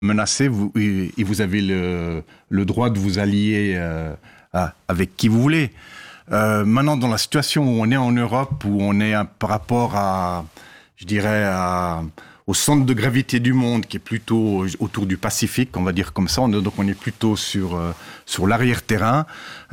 menacé, et vous avez le droit de vous allier avec qui vous voulez. Maintenant, dans la situation où on est en Europe, où on est par rapport à, je dirais, au centre de gravité du monde, qui est plutôt autour du Pacifique, on va dire comme ça, donc on est plutôt sur l'arrière-terrain.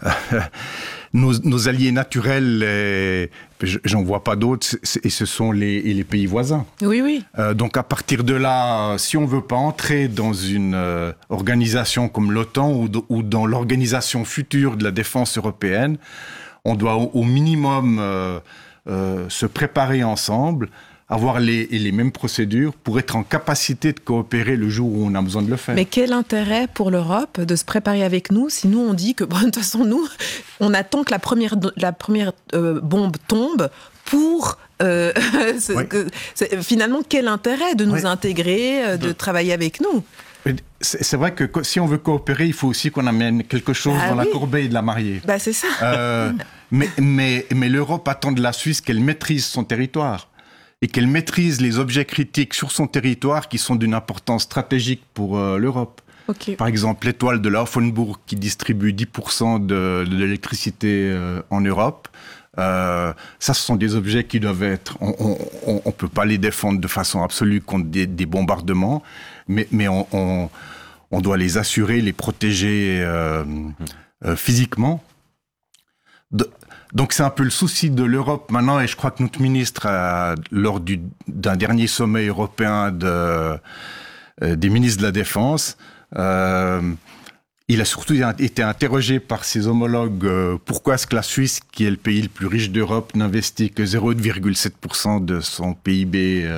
Nos alliés naturels, j'en vois pas d'autres, et ce sont les pays voisins. Oui. Donc à partir de là, si on veut pas entrer dans une organisation comme l'OTAN ou dans l'organisation future de la défense européenne, on doit au minimum se préparer ensemble, avoir les mêmes procédures pour être en capacité de coopérer le jour où on a besoin de le faire. Mais quel intérêt pour l'Europe de se préparer avec nous si nous on dit que, de toute façon, nous, on attend que la première bombe tombe pour... finalement, quel intérêt de nous intégrer, de travailler avec nous ? C'est vrai que si on veut coopérer, il faut aussi qu'on amène quelque chose dans la corbeille de la mariée. C'est ça. Mais l'Europe attend de la Suisse qu'elle maîtrise son territoire et qu'elle maîtrise les objets critiques sur son territoire qui sont d'une importance stratégique pour l'Europe. Okay. Par exemple, l'étoile de Laufenburg qui distribue 10% de l'électricité en Europe. Ça, ce sont des objets qui doivent être... On ne peut pas les défendre de façon absolue contre des bombardements, mais on doit les assurer, les protéger physiquement. Donc c'est un peu le souci de l'Europe maintenant, et je crois que notre ministre, lors d'un dernier sommet européen des ministres de la Défense, il a surtout été interrogé par ses homologues pourquoi est-ce que la Suisse, qui est le pays le plus riche d'Europe, n'investit que 0,7% de son PIB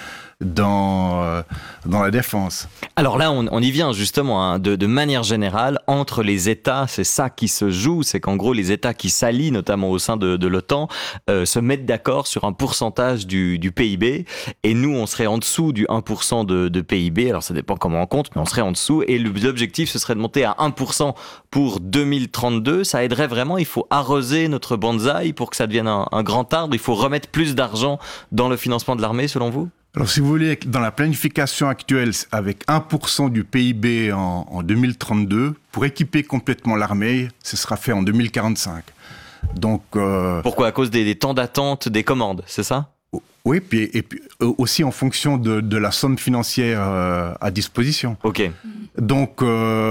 dans la défense. Alors là, on y vient justement, de manière générale, entre les États, c'est ça qui se joue, c'est qu'en gros, les États qui s'allient, notamment au sein de l'OTAN, se mettent d'accord sur un pourcentage du PIB, et nous, on serait en dessous du 1% de PIB, alors ça dépend comment on compte, mais on serait en dessous, et l'objectif, ce serait de monter à 1% pour 2032, ça aiderait vraiment, il faut arroser notre bonsaï pour que ça devienne un grand arbre, il faut remettre plus d'argent dans le financement de l'armée, selon vous ? Alors, si vous voulez, dans la planification actuelle, avec 1% du PIB en 2032, pour équiper complètement l'armée, ce sera fait en 2045. Donc, pourquoi ? À cause des temps d'attente des commandes, c'est ça ? Oui, et puis aussi en fonction de la somme financière à disposition. Ok. Donc,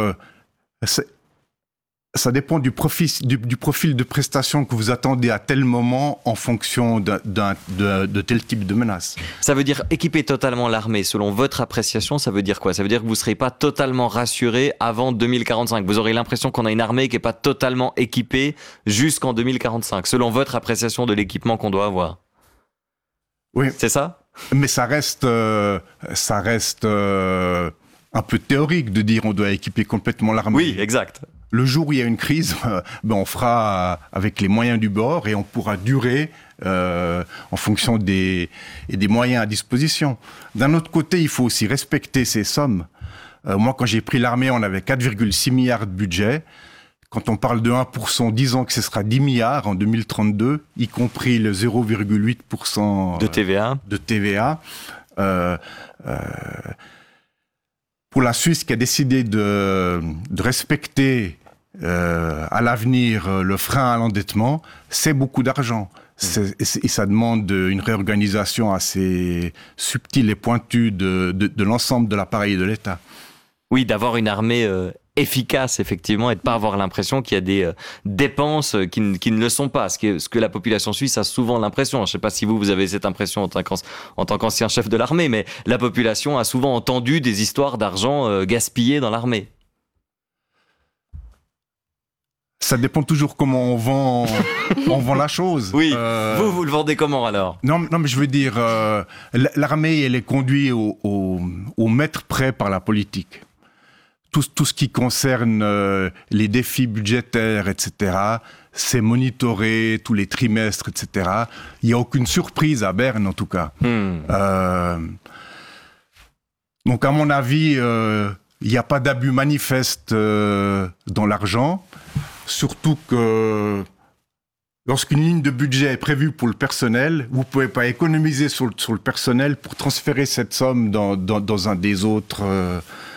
ça dépend du profil de prestation que vous attendez à tel moment en fonction de tel type de menace. Ça veut dire équiper totalement l'armée. Selon votre appréciation, ça veut dire quoi ? Ça veut dire que vous ne serez pas totalement rassuré avant 2045. Vous aurez l'impression qu'on a une armée qui n'est pas totalement équipée jusqu'en 2045, selon votre appréciation de l'équipement qu'on doit avoir. Oui. C'est ça ? Mais ça reste un peu théorique de dire on doit équiper complètement l'armée. Oui, exact. Le jour où il y a une crise, on fera avec les moyens du bord et on pourra durer en fonction des moyens à disposition. D'un autre côté, il faut aussi respecter ces sommes. Moi, quand j'ai pris l'armée, on avait 4,6 milliards de budget. Quand on parle de 1%, disons que ce sera 10 milliards en 2032, y compris le 0,8% de TVA. Pour la Suisse qui a décidé de respecter à l'avenir le frein à l'endettement, c'est beaucoup d'argent. Et ça demande une réorganisation assez subtile et pointue de l'ensemble de l'appareil de l'État. Oui, d'avoir une armée efficace, effectivement, et de ne pas avoir l'impression qu'il y a des dépenses qui ne le sont pas. Ce que la population suisse a souvent l'impression. Je ne sais pas si vous avez cette impression en tant qu'ancien chef de l'armée, mais la population a souvent entendu des histoires d'argent gaspillé dans l'armée. Ça dépend toujours comment on vend la chose. Oui, vous le vendez comment alors ? Non, mais je veux dire, l'armée, elle est conduite au mètre près par la politique. Tout ce qui concerne les défis budgétaires, etc., c'est monitoré tous les trimestres, etc. Il n'y a aucune surprise à Berne, en tout cas. Donc, à mon avis, il n'y a pas d'abus manifeste dans l'argent. Surtout que lorsqu'une ligne de budget est prévue pour le personnel, vous ne pouvez pas économiser sur le personnel pour transférer cette somme dans un des autres